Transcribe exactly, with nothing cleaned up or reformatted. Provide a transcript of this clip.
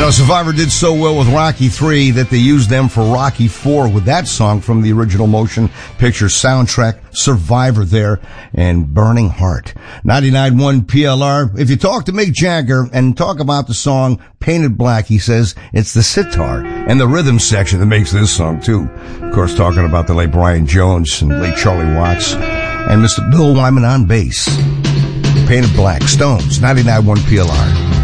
know, Survivor did so well with Rocky three that they used them for Rocky four with that song from the original motion picture soundtrack, Survivor there, and Burning Heart. ninety-nine point one P L R. If you talk to Mick Jagger and talk about the song Painted Black, he says it's the sitar and the rhythm section that makes this song too. Of course, talking about the late Brian Jones and late Charlie Watts and Mister Bill Wyman on bass. Painted Black, Stones, ninety-nine point one P L R.